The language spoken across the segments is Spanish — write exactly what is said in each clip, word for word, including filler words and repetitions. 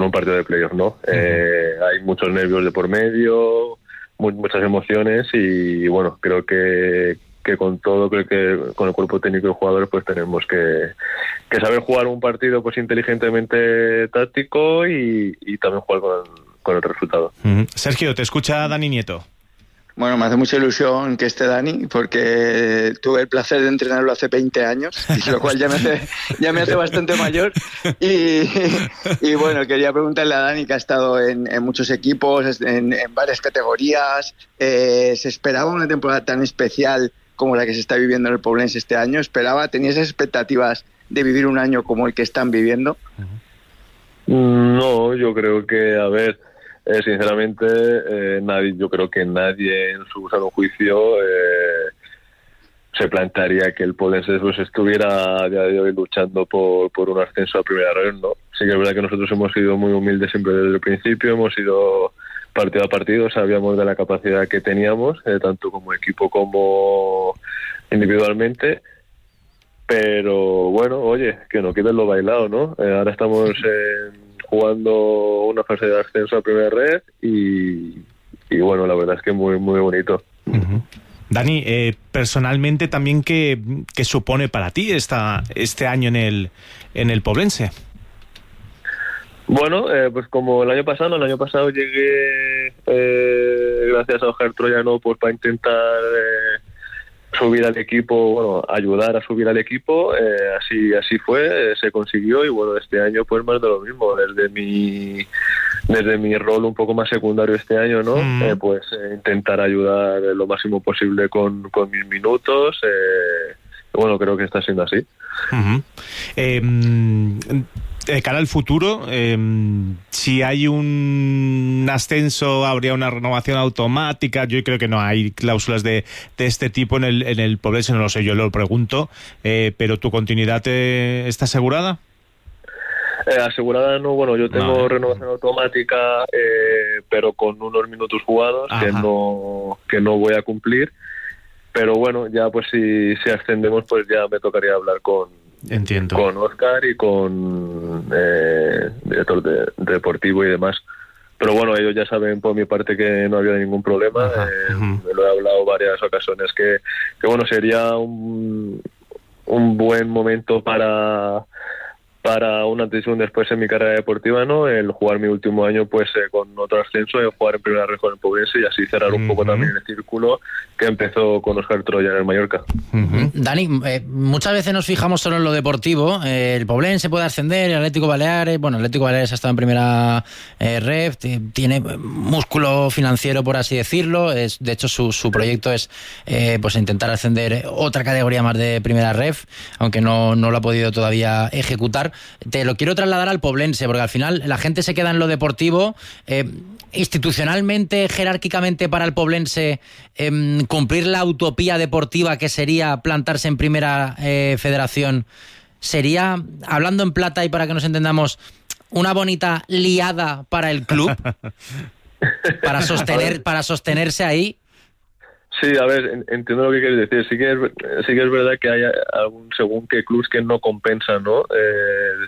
con un partido de playoff, ¿no? Uh-huh. Eh, hay muchos nervios de por medio, muy, muchas emociones y, bueno, creo que que con todo, creo que con el cuerpo técnico y jugadores pues tenemos que, que saber jugar un partido pues inteligentemente táctico y, y también jugar con, con el resultado. Uh-huh. Sergio, te escucha Dani Nieto. Bueno, me hace mucha ilusión que esté Dani, porque tuve el placer de entrenarlo hace veinte años, y lo cual ya me hace, ya me hace bastante mayor. Y, y bueno, quería preguntarle a Dani, que ha estado en, en muchos equipos, en, en varias categorías. Eh, ¿Se esperaba una temporada tan especial como la que se está viviendo en el Poblense este año? ¿Esperaba, tenías expectativas de vivir un año como el que están viviendo? No, yo creo que, a ver... Eh, sinceramente, eh, nadie, yo creo que nadie en su sano juicio eh, se plantearía que el Poblense pues, estuviera a día de hoy luchando por, por un ascenso a primera red, ¿no? Sí que es verdad que nosotros hemos sido muy humildes siempre desde el principio, hemos ido partido a partido, sabíamos de la capacidad que teníamos, eh, tanto como equipo como individualmente. Pero bueno, oye, que no quiten lo bailado, ¿no? Eh, ahora estamos eh, jugando una fase de ascenso a primera red y, y bueno, la verdad es que muy muy bonito. Uh-huh. Dani, eh, personalmente también, ¿qué, qué supone para ti esta, este año en el, en el Poblense? Bueno, eh, pues como el año pasado, el año pasado llegué eh, gracias a Ojar Troyano pues para intentar... Eh, subir al equipo, bueno, ayudar a subir al equipo, eh, así así fue, eh, se consiguió y bueno, este año pues más de lo mismo, desde mi desde mi rol un poco más secundario este año, ¿no? Mm. Eh, pues eh, intentar ayudar lo máximo posible con, con mis minutos, eh, bueno, creo que está siendo así. Uh-huh. Eh, de cara al futuro, eh, si hay un ascenso, habría una renovación automática. Yo creo que no hay cláusulas de, de este tipo en el, en el Poblense, no lo sé, yo lo pregunto, eh, pero ¿tu continuidad eh, está asegurada? Eh, asegurada no, bueno, yo tengo no. renovación automática, eh, pero con unos minutos jugados que no, que no voy a cumplir, pero bueno, ya pues si, si ascendemos pues ya me tocaría hablar con Entiendo. con Óscar y con eh, director de, de deportivo y demás. Pero bueno, ellos ya saben por mi parte que no había ningún problema. Eh, uh-huh. Me lo he hablado varias ocasiones que, que bueno, sería un, un buen momento para para una decisión después en mi carrera deportiva, ¿no? El jugar mi último año pues eh, con otro ascenso, el jugar en primera red con el Poblense y así cerrar un uh-huh. poco también el círculo que empezó con Óscar Troya en el Mallorca. Uh-huh. Dani, eh, muchas veces nos fijamos solo en lo deportivo. Eh, el Poblense puede ascender, el Atlético Baleares, bueno, el Atlético Baleares ha estado en primera eh, red, tiene músculo financiero, por así decirlo. Es, de hecho, su, su proyecto es eh, pues intentar ascender otra categoría más de primera red, aunque no, no lo ha podido todavía ejecutar. Te lo quiero trasladar al Poblense, porque al final la gente se queda en lo deportivo. Eh, institucionalmente, jerárquicamente para el Poblense, eh, cumplir la utopía deportiva que sería plantarse en primera eh, federación, sería, hablando en plata y para que nos entendamos, una bonita liada para el club, para sostener, para sostenerse ahí. Sí, a ver, entiendo lo que quieres decir. Sí que es, sí que es verdad que hay algún según qué clubs que no compensan, ¿no? Eh,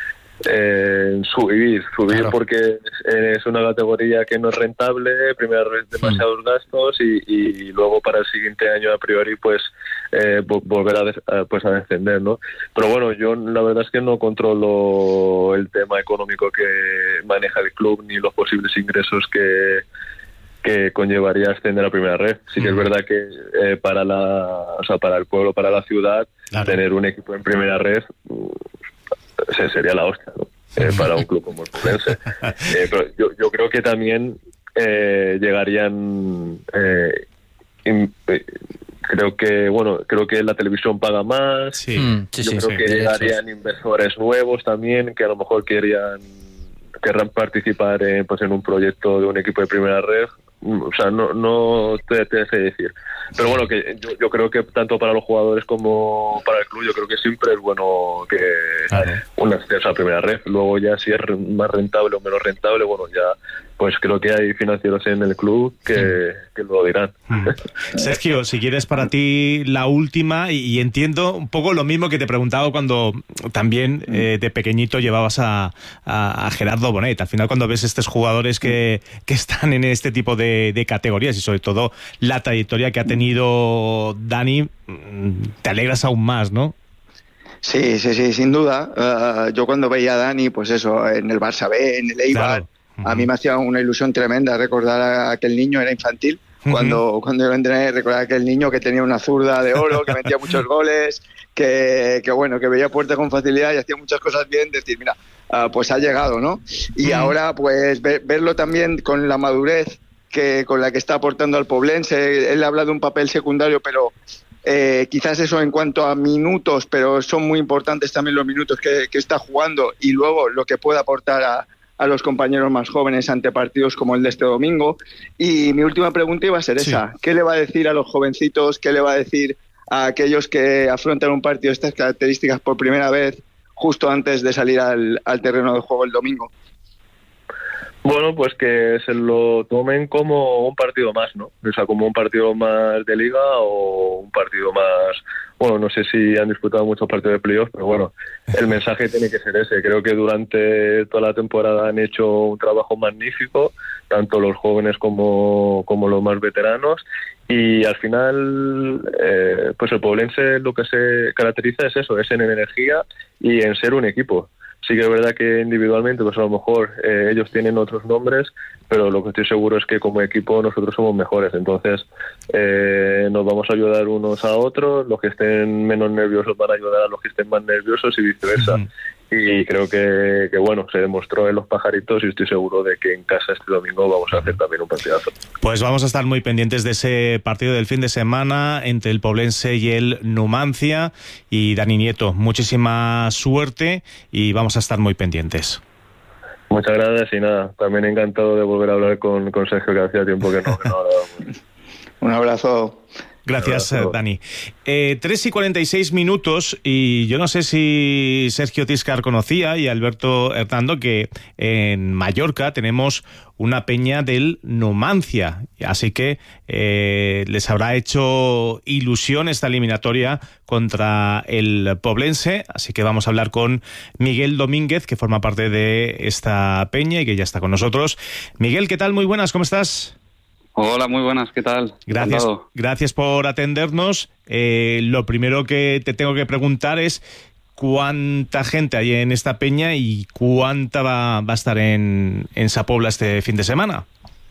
eh, subir, subir claro. Porque es una categoría que no es rentable, primero demasiados mm. gastos y, y luego para el siguiente año a priori pues eh, volver a, des, a, pues a descender, ¿no? Pero bueno, yo la verdad es que no controlo el tema económico que maneja el club ni los posibles ingresos que que conllevaría ascender a primera red. Sí que mm. es verdad que eh, para la, o sea, para el pueblo, para la ciudad, claro. tener un equipo en primera red eh, sería la hostia, ¿no? Eh, para un club como el Poblense. Eh, pero yo, yo creo que también eh, llegarían eh, in, eh, creo que bueno creo que la televisión paga más. Sí. Mm, sí, yo sí, creo sí, que llegarían inversores nuevos también que a lo mejor querían querrán participar en, pues, en un proyecto de un equipo de primera red. O sea, no, no te, te sé decir. Pero bueno, que yo, yo creo que tanto para los jugadores como para el club, yo creo que siempre es bueno que claro. un ascenso a primera red. Luego ya si es más rentable o menos rentable, bueno, ya pues creo que hay financieros en el club que, que lo dirán. Sergio, si quieres para ti la última, y, y entiendo un poco lo mismo que te preguntaba cuando también eh, de pequeñito llevabas a, a, a Gerardo Bonet. Al final, cuando ves estos jugadores que, que están en este tipo de, de categorías y sobre todo la trayectoria que ha tenido Dani, te alegras aún más, ¿no? Sí, sí, sí, sin duda. Uh, yo cuando veía a Dani, pues eso, en el Barça B, en el Eibar, claro. uh-huh. a mí me hacía una ilusión tremenda recordar a aquel niño, era infantil, uh-huh. cuando, cuando yo lo entrené, recordar a aquel niño que tenía una zurda de oro, que metía muchos goles, que, que bueno, que veía puertas con facilidad y hacía muchas cosas bien, decir, mira, uh, pues ha llegado, ¿no? Y uh-huh. ahora, pues, ver, verlo también con la madurez que con la que está aportando al Poblense. Él habla de un papel secundario, pero... Eh, quizás eso en cuanto a minutos, pero son muy importantes también los minutos que, que está jugando y luego lo que puede aportar a, a los compañeros más jóvenes ante partidos como el de este domingo. Y mi última pregunta iba a ser esa, sí. ¿Qué le va a decir a los jovencitos? ¿Qué le va a decir a aquellos que afrontan un partido de estas características por primera vez justo antes de salir al, al terreno de juego el domingo? Bueno, pues que se lo tomen como un partido más, ¿no? O sea, como un partido más de liga o un partido más... Bueno, no sé si han disputado muchos partidos de playoff, pero bueno, el mensaje tiene que ser ese. Creo que durante toda la temporada han hecho un trabajo magnífico, tanto los jóvenes como, como los más veteranos, y al final, eh, pues el Poblense lo que se caracteriza es eso, es en energía y en ser un equipo. Sí que es verdad que individualmente, pues a lo mejor eh, ellos tienen otros nombres, pero lo que estoy seguro es que como equipo nosotros somos mejores. Entonces eh, nos vamos a ayudar unos a otros, los que estén menos nerviosos van a ayudar a los que estén más nerviosos y viceversa. Uh-huh. Y creo que, que, bueno, se demostró en los Pajaritos y estoy seguro de que en casa este domingo vamos a hacer también un partidazo. Pues vamos a estar muy pendientes de ese partido del fin de semana entre el Poblense y el Numancia. Y Dani Nieto, muchísima suerte y vamos a estar muy pendientes. Muchas gracias y nada, también encantado de volver a hablar con, con Sergio, que hacía tiempo que no, que no hablábamos. Un abrazo. Gracias, Dani. Eh, tres y cuarenta y seis minutos, y yo no sé si Sergio Tiscar conocía y Alberto Hernando que en Mallorca tenemos una peña del Numancia, así que eh, les habrá hecho ilusión esta eliminatoria contra el Poblense, así que vamos a hablar con Miguel Domínguez, que forma parte de esta peña y que ya está con nosotros. Miguel, ¿qué tal? Muy buenas, ¿cómo estás? Hola, muy buenas, ¿qué tal? Gracias, gracias por atendernos. Eh, lo primero que te tengo que preguntar es cuánta gente hay en esta peña y cuánta va, va a estar en, en Sa Pobla este fin de semana.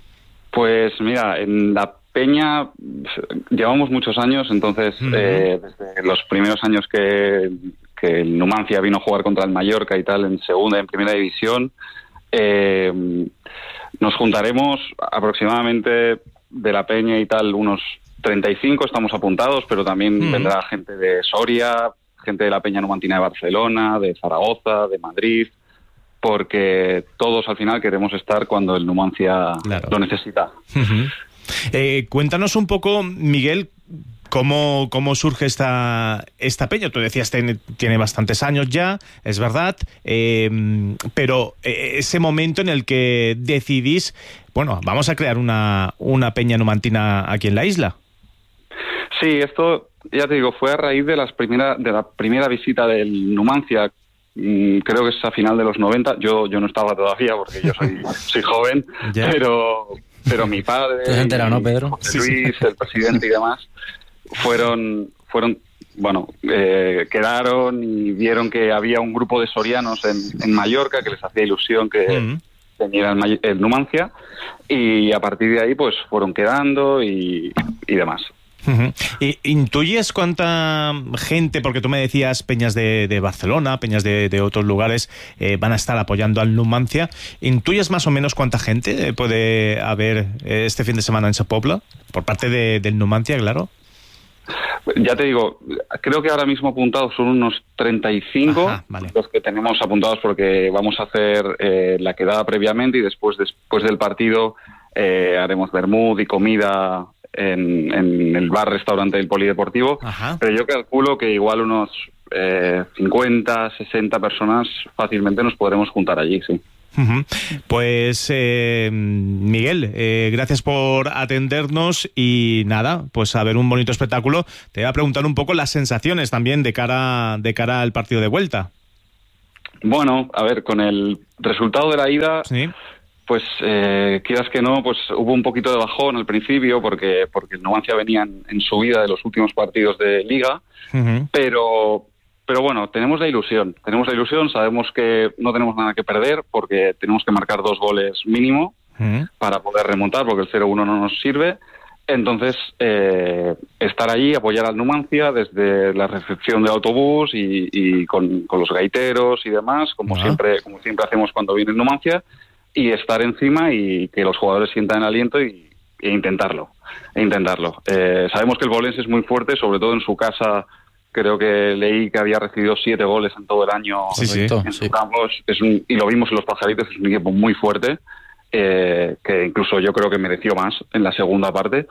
Pues mira, en la peña llevamos muchos años, entonces uh-huh. eh, desde los primeros años que, que el Numancia vino a jugar contra el Mallorca y tal en segunda, en primera división, eh, nos juntaremos aproximadamente de la peña y tal, unos treinta y cinco estamos apuntados, pero también mm. vendrá gente de Soria, gente de la peña numantina de Barcelona, de Zaragoza, de Madrid, porque todos al final queremos estar cuando el Numancia claro. lo necesita. Uh-huh. Eh, cuéntanos un poco, Miguel, ¿Cómo, cómo surge esta, esta peña? Tú decías, tiene, tiene bastantes años ya, es verdad, eh, pero ese momento en el que decidís, bueno, vamos a crear una, una peña numantina aquí en la isla. Sí, esto, ya te digo, fue a raíz de, las primera, de la primera visita del Numancia, creo que es a final de los noventa, yo, yo no estaba todavía porque yo soy, soy joven, pero, pero mi padre, ¿te has enterado, no, Pedro? José Luis, el presidente y demás, fueron, fueron bueno, eh, quedaron y vieron que había un grupo de sorianos en, en Mallorca que les hacía ilusión que uh-huh. tenía el, el Numancia, y a partir de ahí pues fueron quedando y, y demás. Uh-huh. ¿Y intuyes cuánta gente, porque tú me decías peñas de, de Barcelona, peñas de, de otros lugares eh, van a estar apoyando al Numancia, intuyes más o menos cuánta gente puede haber eh, este fin de semana en Sa Pobla por parte de, del Numancia, claro? Ya te digo, creo que ahora mismo apuntados son unos treinta y cinco. Ajá, vale. Los que tenemos apuntados, porque vamos a hacer eh, la quedada previamente y después después del partido eh, haremos vermut y comida en, en el bar-restaurante del Polideportivo. Ajá. Pero yo calculo que igual unos eh, cincuenta, sesenta personas fácilmente nos podremos juntar allí, sí. Uh-huh. Pues eh, Miguel, eh, gracias por atendernos y nada, pues a ver un bonito espectáculo. Te voy a preguntar un poco las sensaciones también de cara, de cara al partido de vuelta. Bueno, a ver, con el resultado de la ida, ¿sí? Pues eh, quieras que no, pues hubo un poquito de bajón al principio porque, porque el Numancia venía en, en subida de los últimos partidos de Liga, uh-huh. pero... Pero bueno, tenemos la ilusión, tenemos la ilusión, sabemos que no tenemos nada que perder porque tenemos que marcar dos goles mínimo uh-huh. para poder remontar porque el cero uno no nos sirve. Entonces, eh, estar allí, apoyar al Numancia desde la recepción del autobús y, y con, con los gaiteros y demás, como uh-huh. siempre como siempre hacemos cuando viene el Numancia, y estar encima y que los jugadores sientan el aliento y, e intentarlo, e intentarlo. Eh, sabemos que el Bolens es muy fuerte, sobre todo en su casa. Creo que leí que había recibido siete goles en todo el año sí, sí, en su sí. campo. Es un, y lo vimos en los Pajaritos, es un equipo muy fuerte, eh, que incluso yo creo que mereció más en la segunda parte.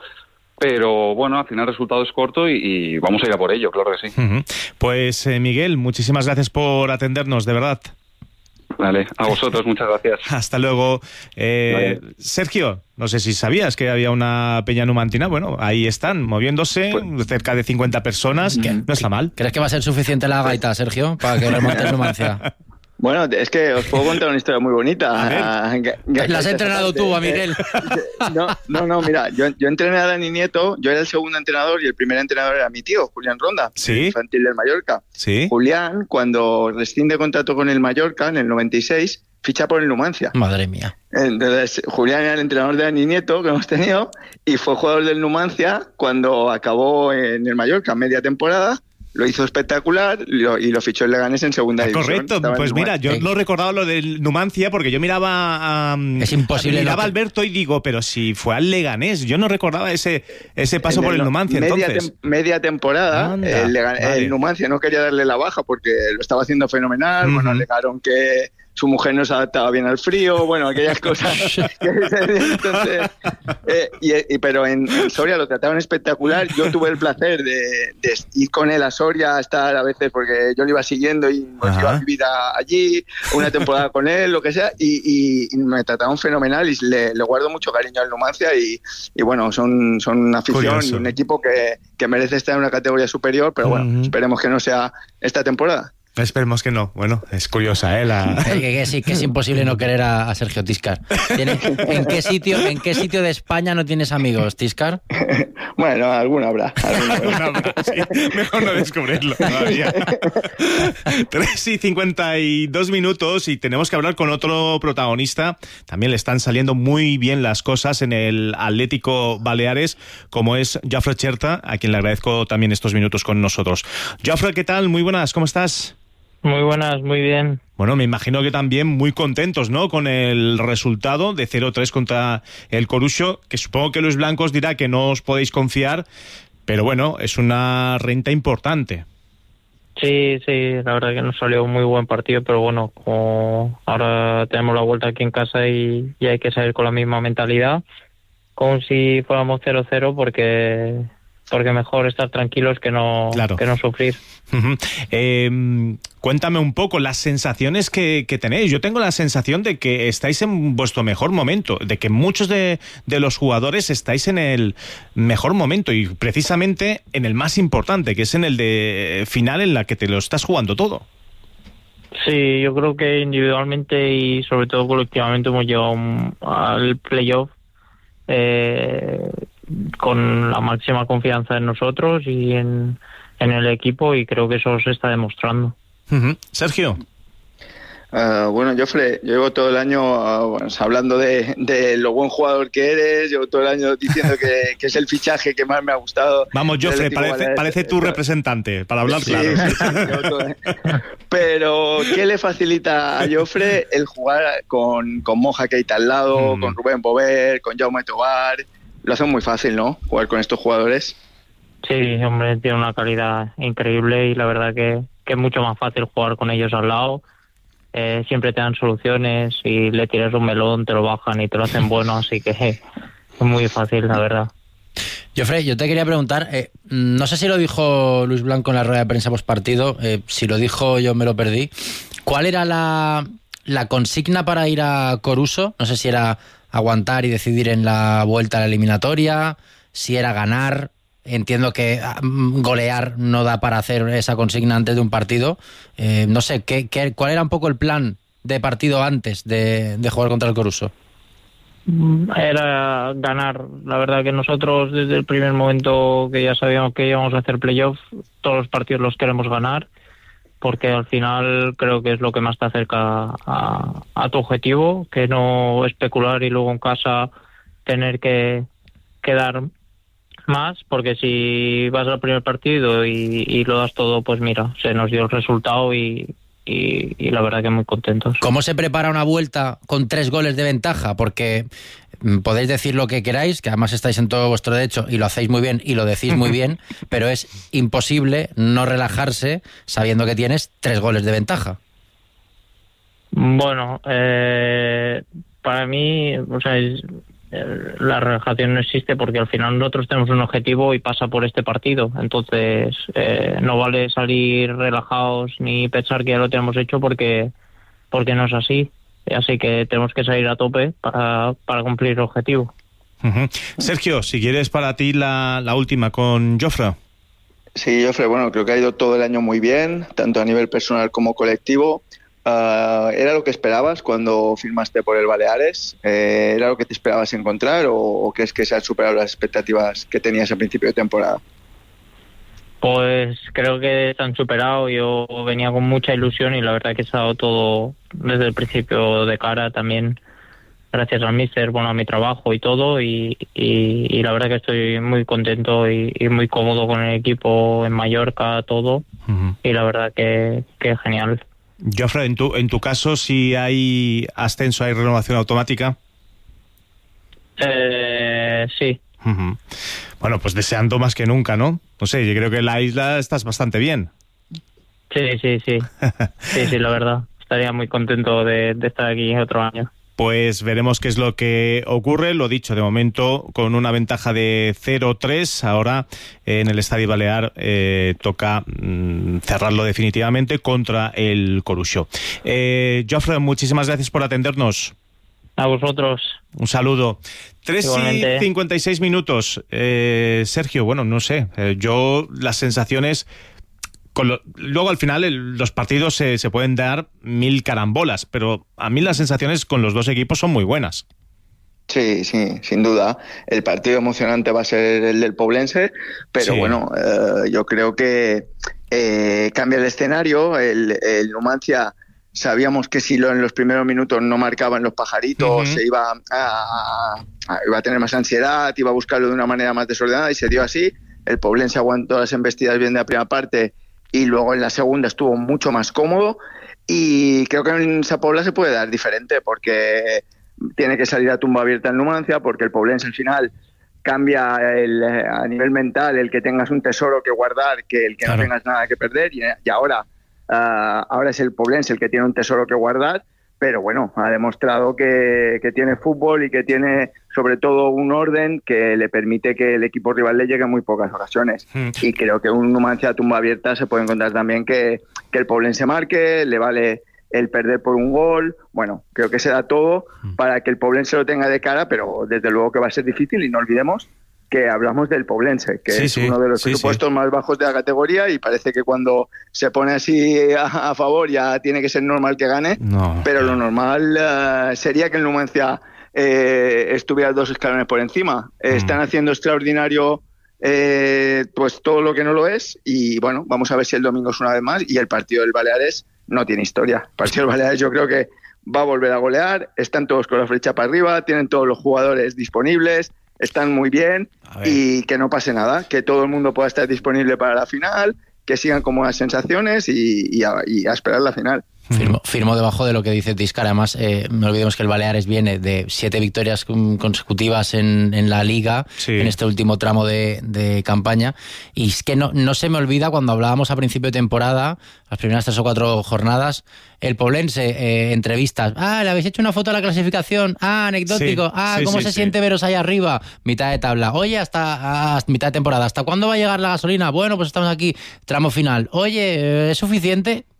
Pero bueno, al final el resultado es corto y, y vamos a ir a por ello, claro que sí. Uh-huh. Pues eh, Miguel, muchísimas gracias por atendernos, de verdad. Vale, a vosotros, muchas gracias. Hasta luego. Eh, vale. Sergio, no sé si sabías que había una peña numantina. Bueno, ahí están, moviéndose, pues, cerca de cincuenta personas. ¿Qué? No está mal. ¿Crees que va a ser suficiente la gaita, Sergio, para que remonte el Numancia? Bueno, es que os puedo contar una historia muy bonita. A ver. ¿La has entrenado tú, a Miguel? No, no, no, mira, yo, yo entrené a Dani Nieto, yo era el segundo entrenador y el primer entrenador era mi tío, Julián Ronda, ¿sí? Infantil del Mallorca. ¿Sí? Julián, cuando rescinde contrato con el Mallorca en el noventa y seis, ficha por el Numancia. Madre mía. Entonces, Julián era el entrenador de Dani Nieto que hemos tenido y fue jugador del Numancia cuando acabó en el Mallorca media temporada. Lo hizo espectacular lo, y lo fichó el Leganés en segunda división. Correcto, Estaba pues mira, yo no recordaba lo del Numancia porque yo miraba a, es imposible miraba a no te... Alberto y digo, pero si fue al Leganés, yo no recordaba ese ese paso el por el Numancia. Media, entonces. Tem, media temporada, Anda, el, Legan, vale. el Numancia no quería darle la baja porque lo estaba haciendo fenomenal, uh-huh. bueno, alegaron que su mujer no se adaptaba bien al frío, bueno, aquellas cosas. Entonces, eh, y, y, pero en, en Soria lo trataban espectacular. Yo tuve el placer de, de ir con él a Soria, a estar a veces, porque yo lo iba siguiendo y pues, iba a vivir a, allí, una temporada con él, lo que sea, y, y, y me trataban fenomenal y le, le guardo mucho cariño al Numancia y, y bueno, son, son una afición Curioso. y un equipo que, que merece estar en una categoría superior, pero bueno, uh-huh. esperemos que no sea esta temporada. Esperemos que no. Bueno, es curiosa, ¿eh? La... que, que, sí, que es imposible no querer a, a Sergio Tiscar. ¿Tiene, ¿En qué sitio en qué sitio de España no tienes amigos, Tiscar? Bueno, alguna habrá. Alguna habrá, sí. Mejor no descubrirlo todavía. tres y cincuenta y dos minutos y tenemos que hablar con otro protagonista. También le están saliendo muy bien las cosas en el Atlético Baleares, como es Jofre Cherta, a quien le agradezco también estos minutos con nosotros. Jofre, ¿qué tal? Muy buenas, ¿cómo estás? Muy buenas, muy bien. Bueno, me imagino que también muy contentos, ¿no?, con el resultado de cero tres contra el Corucho, que supongo que Luis Blancos dirá que no os podéis confiar, pero bueno, es una renta importante. Sí, sí, la verdad que nos salió un muy buen partido, pero bueno, como ahora tenemos la vuelta aquí en casa y, y hay que salir con la misma mentalidad, como si fuéramos cero cero, porque... porque mejor estar tranquilos que no, claro. que no sufrir. Uh-huh. Eh, cuéntame un poco las sensaciones que, que tenéis. Yo tengo la sensación de que estáis en vuestro mejor momento, de que muchos de, de los jugadores estáis en el mejor momento y precisamente en el más importante, que es en el de final en la que te lo estás jugando todo. Sí, yo creo que individualmente y sobre todo colectivamente hemos llegado al playoff eh, con la máxima confianza en nosotros y en, en el equipo, y creo que eso se está demostrando. Uh-huh. Sergio. Uh, bueno, Jofre, yo llevo todo el año uh, bueno, hablando de, de lo buen jugador que eres, llevo todo el año diciendo que, que es el fichaje que más me ha gustado. Vamos, Jofre, parece, parece tu representante, para hablar sí, claro. Sí, sí, todo, pero, ¿qué le facilita a Jofre el jugar con, con Moja Keita al lado, mm. con Rubén Bover, con Jaume Tobar? Lo hace muy fácil, ¿no?, jugar con estos jugadores. Sí, hombre, tiene una calidad increíble y la verdad que, que es mucho más fácil jugar con ellos al lado. Eh, siempre te dan soluciones y le tiras un melón, te lo bajan y te lo hacen bueno, así que eh, es muy fácil, la verdad. Jofre, yo te quería preguntar, eh, no sé si lo dijo Luis Blanco en la rueda de prensa postpartido, eh, si lo dijo yo me lo perdí. ¿Cuál era la, la consigna para ir a Coruso, no sé si era aguantar y decidir en la vuelta a la eliminatoria, si era ganar. Entiendo que golear no da para hacer esa consigna antes de un partido. Eh, no sé, ¿qué, qué, ¿cuál era un poco el plan de partido antes de, de jugar contra el Coruso? Era ganar. La verdad que nosotros desde el primer momento que ya sabíamos que íbamos a hacer playoff, todos los partidos los queremos ganar, porque al final creo que es lo que más te acerca a, a tu objetivo, que no especular y luego en casa tener que, que dar más, porque si vas al primer partido y, y lo das todo, pues mira, se nos dio el resultado y, y, y la verdad que muy contentos. ¿Cómo se prepara una vuelta con tres goles de ventaja? Porque podéis decir lo que queráis, que además estáis en todo vuestro derecho y lo hacéis muy bien y lo decís muy bien, pero es imposible no relajarse sabiendo que tienes tres goles de ventaja. Bueno, eh, para mí, o sea, es, la relajación no existe porque al final nosotros tenemos un objetivo y pasa por este partido. Entonces eh, no vale salir relajados ni pensar que ya lo tenemos hecho porque porque no es así. Así que tenemos que salir a tope para, para cumplir el objetivo. Uh-huh. Sergio, si quieres para ti la, la última con Jofre. Sí, Jofre, bueno, creo que ha ido todo el año muy bien, tanto a nivel personal como colectivo. Uh, ¿Era lo que esperabas cuando firmaste por el Baleares? Eh, ¿Era lo que te esperabas encontrar o, o crees que se han superado las expectativas que tenías a principio de temporada? Pues creo que se han superado. Yo venía con mucha ilusión y la verdad que se ha dado todo desde el principio de cara, también gracias al míster, bueno, a mi trabajo y todo, y, y, y la verdad que estoy muy contento y, y muy cómodo con el equipo en Mallorca, todo, uh-huh. Y la verdad que, que genial. Jofre, en tu, en tu caso, si hay ascenso, ¿hay renovación automática? Eh, sí. Uh-huh. Bueno, pues deseando más que nunca, ¿no? No sé, yo creo que en la isla estás bastante bien. Sí, sí, sí. Sí, sí, la verdad. Estaría muy contento de, de estar aquí otro año. Pues veremos qué es lo que ocurre. Lo dicho, de momento con una ventaja de cero tres. Ahora eh, en el Estadio Balear eh, toca mm, cerrarlo definitivamente contra el Coruso. Eh, Jofre, muchísimas gracias por atendernos. A vosotros. Un saludo. tres Igualmente. y cincuenta y seis minutos. Eh, Sergio, bueno, no sé. Eh, yo las sensaciones... Con lo, luego al final el, los partidos se, se pueden dar mil carambolas, pero a mí las sensaciones con los dos equipos son muy buenas. Sí, sí, sin duda. El partido emocionante va a ser el del Poblense, pero sí. bueno, eh, yo creo que eh, cambia el escenario. El, el Numancia, sabíamos que si lo, en los primeros minutos no marcaban los pajaritos, uh-huh. se iba a, a, iba a tener más ansiedad, iba a buscarlo de una manera más desordenada y se dio así. El Poblense aguantó las embestidas bien de la primera parte y luego en la segunda estuvo mucho más cómodo, y creo que en Sa Pobla se puede dar diferente porque tiene que salir a tumba abierta en Numancia, porque el Poblense al final cambia el, a nivel mental el que tengas un tesoro que guardar que el que claro. no tengas nada que perder, y, y ahora, uh, ahora es el Poblense el que tiene un tesoro que guardar, pero bueno, ha demostrado que, que tiene fútbol y que tiene sobre todo un orden que le permite que el equipo rival le llegue en muy pocas ocasiones. Mm. Y creo que un Numancia a tumba abierta se puede encontrar también que, que el Poblense marque, le vale el perder por un gol. Bueno, creo que se da todo mm. para que el Poblense lo tenga de cara, pero desde luego que va a ser difícil, y no olvidemos que hablamos del Poblense, que sí, es sí, uno de los sí, presupuestos sí. más bajos de la categoría, y parece que cuando se pone así a, a favor ya tiene que ser normal que gane, no, pero no. lo normal uh, sería que el Numancia eh, estuviera dos escalones por encima. Mm. Están haciendo extraordinario eh, pues todo lo que no lo es, y bueno, vamos a ver si el domingo es una vez más, y el partido del Baleares no tiene historia. El partido del Baleares yo creo que va a volver a golear, están todos con la flecha para arriba, tienen todos los jugadores disponibles, están muy bien, y que no pase nada, que todo el mundo pueda estar disponible para la final, que sigan con buenas sensaciones y, y, a, y a esperar la final. Firmo, firmo debajo de lo que dice Tiscar. Además, eh, no olvidemos que el Baleares viene de siete victorias consecutivas en, en la Liga, sí. en este último tramo de, de campaña. Y es que no, no se me olvida cuando hablábamos a principio de temporada, las primeras tres o cuatro jornadas, el Poblense, eh, entrevistas. Ah, ¿le habéis hecho una foto a la clasificación? Ah, anecdótico. Sí, ah, sí, ¿cómo sí, se sí. siente veros ahí arriba? Mitad de tabla. Oye, hasta, hasta mitad de temporada. ¿Hasta cuándo va a llegar la gasolina? Bueno, pues estamos aquí, tramo final. Oye, ¿es suficiente?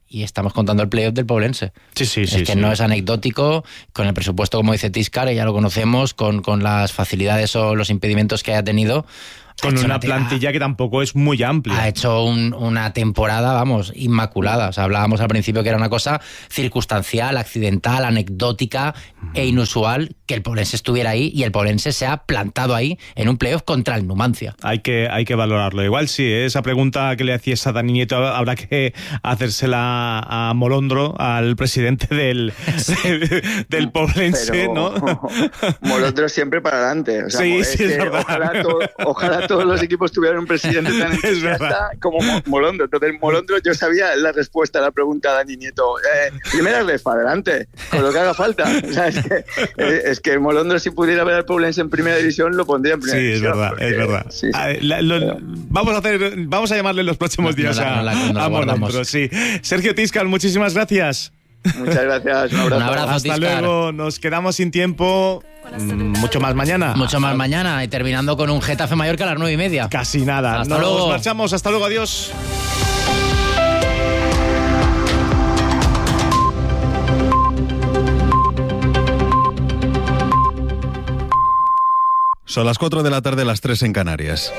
y estamos contando el playoff del Poblense. Sí, sí, es sí. que sí. no es anecdótico, con el presupuesto, como dice Tiscar, ya lo conocemos, con, con las facilidades o los impedimentos que haya tenido. Con una, una plantilla que tampoco es muy amplia. Ha hecho un, una temporada, vamos, inmaculada. O sea, hablábamos al principio que era una cosa circunstancial, accidental, anecdótica e inusual que el Poblense estuviera ahí y el Poblense se ha plantado ahí en un playoff contra el Numancia. Hay que, hay que valorarlo. Igual sí, ¿eh? Esa pregunta que le hacías a Dani Nieto habrá que hacérsela a Molondro, al presidente del, del Poblense, Pero, ¿no? Molondro siempre para adelante. O sea, sí, es sí, es verdad. Ojalá, to, ojalá todos los equipos tuvieran un presidente tan entusiasta como Molondro. Entonces, Molondro, yo sabía la respuesta a la pregunta de Dani Nieto. Eh, primera es para adelante, con lo que haga falta. O sea, es que, es que Molondro, si pudiera ver al Poblense en primera división, lo pondría en primera sí, división. Sí, es verdad, porque, es verdad. Sí, sí. A ver, la, lo, Pero, vamos a hacer, vamos a llamarle en los próximos días no, no, a, no, no, no, a Molondro. Sí. Sergio Tiscar, muchísimas gracias. Muchas gracias, un abrazo. Un abrazo, Hasta Tiscar. Luego, nos quedamos sin tiempo. Mucho más mañana. Mucho más mañana y terminando con un Getafe Mallorca a las nueve y media. Casi nada. Hasta nos luego. marchamos, hasta luego, adiós. Son las cuatro de la tarde, las tres en Canarias.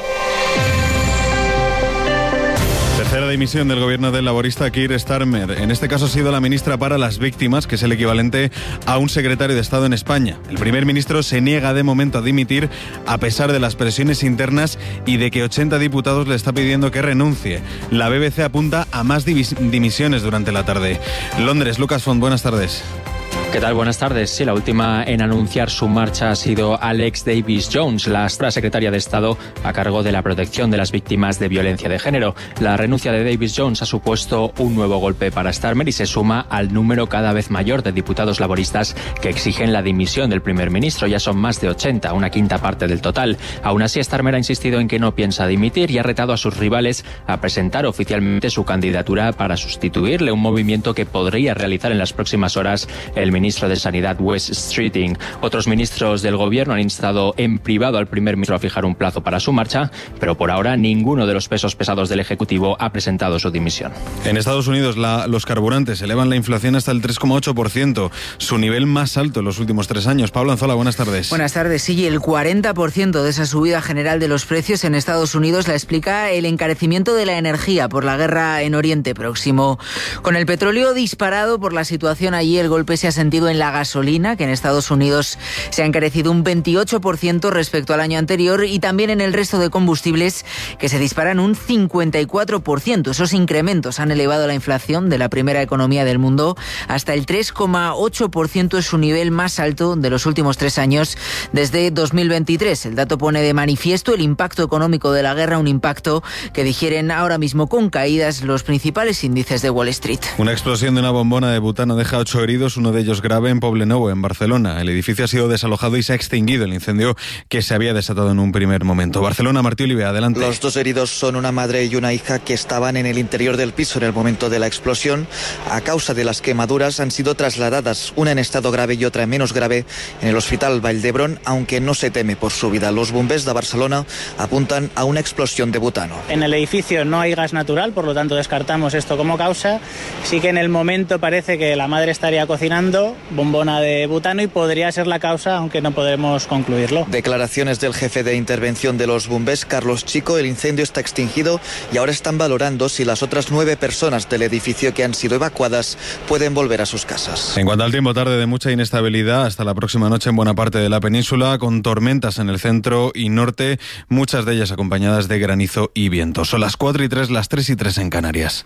Tercera dimisión del gobierno del laborista Keir Starmer. En este caso ha sido la ministra para las víctimas, que es el equivalente a un secretario de Estado en España. El primer ministro se niega de momento a dimitir a pesar de las presiones internas y de que ochenta diputados le está pidiendo que renuncie. La B B C apunta a más divis- dimisiones durante la tarde. Londres, Lucas Font, buenas tardes. ¿Qué tal? Buenas tardes. Sí, la última en anunciar su marcha ha sido Alex Davis Jones, la secretaria de Estado a cargo de la protección de las víctimas de violencia de género. La renuncia de Davis Jones ha supuesto un nuevo golpe para Starmer y se suma al número cada vez mayor de diputados laboristas que exigen la dimisión del primer ministro. Ya son más de ochenta, una quinta parte del total. Aún así, Starmer ha insistido en que no piensa dimitir y ha retado a sus rivales a presentar oficialmente su candidatura para sustituirle, un movimiento que podría realizar en las próximas horas el ministro de Sanidad, Wes Streeting. Otros ministros del gobierno han instado en privado al primer ministro a fijar un plazo para su marcha, pero por ahora ninguno de los pesos pesados del Ejecutivo ha presentado su dimisión. En Estados Unidos la, los carburantes elevan la inflación hasta el tres coma ocho por ciento, su nivel más alto en los últimos tres años. Pablo Anzola, buenas tardes. Buenas tardes. Sí, el cuarenta por ciento de esa subida general de los precios en Estados Unidos la explica el encarecimiento de la energía por la guerra en Oriente Próximo. Con el petróleo disparado por la situación allí, el golpe se ha sentido en la gasolina, que en Estados Unidos se ha encarecido un veintiocho por ciento respecto al año anterior, y también en el resto de combustibles, que se disparan un cincuenta y cuatro por ciento. Esos incrementos han elevado la inflación de la primera economía del mundo hasta el tres coma ocho por ciento, es su nivel más alto de los últimos tres años desde dos mil veintitrés. El dato pone de manifiesto el impacto económico de la guerra, un impacto que digieren ahora mismo con caídas los principales índices de Wall Street. Una explosión de una bombona de butano deja ocho heridos, uno de ellos grave en Poblenou, en Barcelona. El edificio ha sido desalojado y se ha extinguido el incendio que se había desatado en un primer momento. Barcelona, Martí Olive, adelante. Los dos heridos son una madre y una hija que estaban en el interior del piso en el momento de la explosión. A causa de las quemaduras han sido trasladadas, una en estado grave y otra menos grave, en el Hospital Vall d'Hebron, aunque no se teme por su vida. Los bombers de Barcelona apuntan a una explosión de butano. En el edificio no hay gas natural, por lo tanto descartamos esto como causa. Sí que en el momento parece que la madre estaría cocinando bombona de butano y podría ser la causa, aunque no podemos concluirlo. Declaraciones del jefe de intervención de los bombers, Carlos Chico. El incendio está extinguido y ahora están valorando si las otras nueve personas del edificio que han sido evacuadas pueden volver a sus casas. En cuanto al tiempo, tarde de mucha inestabilidad hasta la próxima noche en buena parte de la península, con tormentas en el centro y norte, muchas de ellas acompañadas de granizo y viento. Son las cuatro y tres, las tres y tres en Canarias.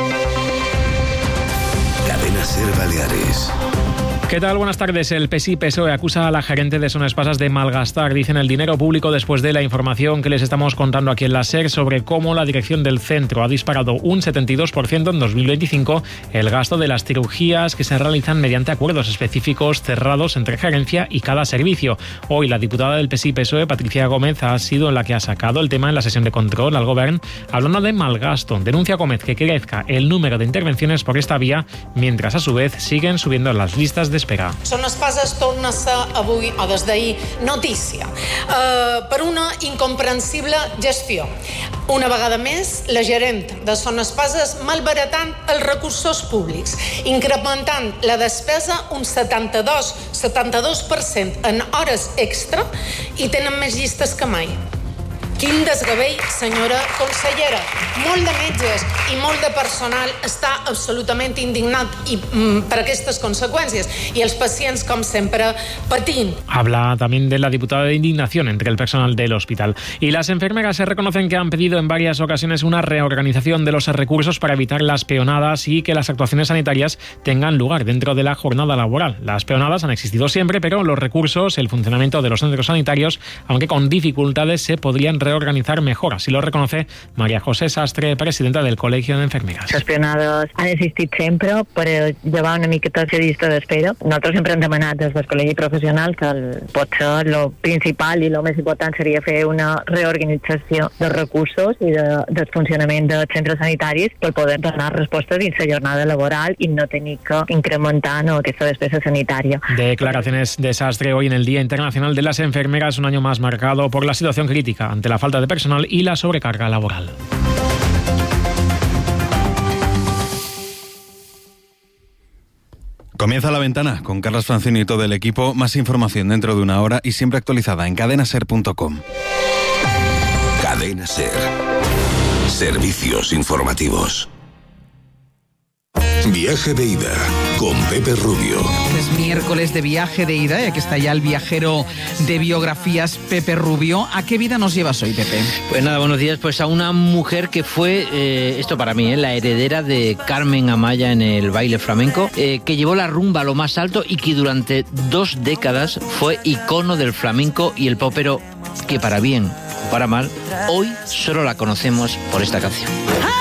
Cadena SER Baleares. ¿Qué tal? Buenas tardes. El P S I P S O E acusa a la gerente de Son Espasas de malgastar, dicen, el dinero público después de la información que les estamos contando aquí en la SER sobre cómo la dirección del centro ha disparado un setenta y dos por ciento en dos mil veinticinco el gasto de las cirugías que se realizan mediante acuerdos específicos cerrados entre gerencia y cada servicio. Hoy la diputada del P S I P S O E, Patricia Gómez, ha sido la que ha sacado el tema en la sesión de control al Govern, hablando de malgasto. Denuncia Gómez que crezca el número de intervenciones por esta vía, mientras a su vez siguen subiendo las listas de espera. Son Espasas torna a ser avui, o des d'ahir, notícia eh, per una incomprensible gestió. Una vegada més, la gerent de Son Espases malbaratant els recursos públics, incrementant la despesa un setanta-dos per cent en hores extra i tenen més llistes que mai. Quin desgavell, senyora consellera. Molt de metges i molt de personal està absolutament indignat i, mm, per aquestes consecuencias y els pacients, com sempre, patint. Habla también de la diputada de indignación entre el personal del hospital. Y las enfermeras se reconocen que han pedido en varias ocasiones una reorganización de los recursos para evitar las peonadas y que las actuaciones sanitarias tengan lugar dentro de la jornada laboral. Las peonadas han existido siempre, pero los recursos, el funcionamiento de los centros sanitarios, aunque con dificultades, se podrían reorganizar mejor. Así lo reconoce María José Sastre, presidenta del Colegio de Enfermeras. Les peonades han existit sempre per llevar una miqueta la llista d'espera. Nosaltres sempre hem demanat des del Col·legi Professional que el, potser el principal i el més important seria fer una reorganització dels recursos i de, del funcionament dels centres sanitaris per poder donar resposta dins la jornada laboral i no tenir que incrementar no, aquesta despesa sanitària. Declaraciones de Sastre hoy en el Día Internacional de las Enfermeras, un año más marcado por la situación crítica ante la falta de personal y la sobrecarga laboral. Comienza La Ventana con Carlos Francino y todo el equipo. Más información dentro de una hora y siempre actualizada en cadena ser punto com. Cadena Ser. Servicios informativos. Viaje de ida con Pepe Rubio. Es miércoles de viaje de ida y aquí está ya el viajero de biografías, Pepe Rubio. ¿A qué vida nos llevas hoy, Pepe? Pues nada, buenos días. Pues a una mujer que fue, eh, esto para mí, eh, la heredera de Carmen Amaya en el baile flamenco, eh, que llevó la rumba a lo más alto y que durante dos décadas fue icono del flamenco y el pop, pero que para bien o para mal, hoy solo la conocemos por esta canción.